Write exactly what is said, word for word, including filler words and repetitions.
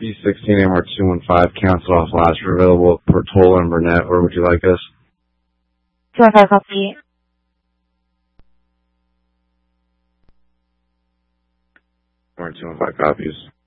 B sixteen M R two one five, cancel off last. We're available at Portola and Burnett. Where would you like us? two one five copy. M R two one five copies.